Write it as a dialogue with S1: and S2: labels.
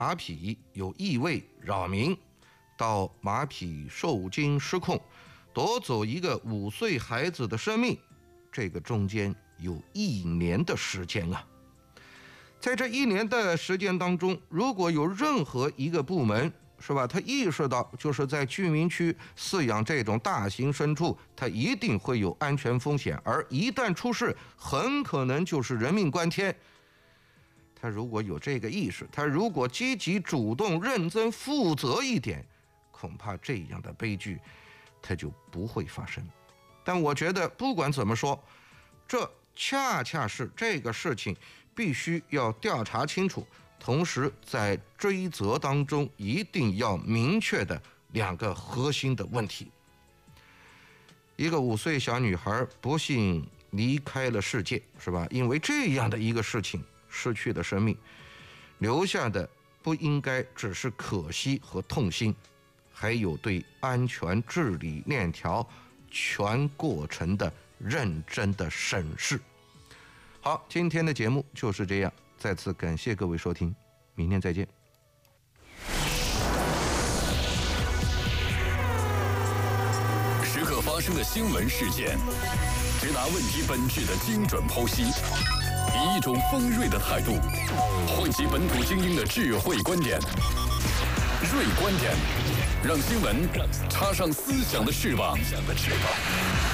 S1: 马匹有异味扰民，到马匹受惊失控，夺走一个5岁孩子的生命，这个中间有1年的时间啊。在这1年的时间当中，如果有任何一个部门是吧，他意识到就是在居民区饲养这种大型牲畜，它一定会有安全风险，而一旦出事，很可能就是人命关天。他如果有这个意识，他如果积极主动认真负责一点，恐怕这样的悲剧它就不会发生。但我觉得不管怎么说，这恰恰是这个事情必须要调查清楚，同时在追责当中一定要明确的2个核心的问题。一个5岁小女孩不幸离开了世界，是吧？因为这样的一个事情失去了生命，留下的不应该只是可惜和痛心，还有对安全治理链条全过程的认真的审视。好，今天的节目就是这样，再次感谢各位收听，明天再见。
S2: 时刻发生的新闻事件，直达问题本质的精准剖析，以一种锋锐的态度，汇集本土精英的智慧观点。锐观点，让新闻插上思想的翅膀。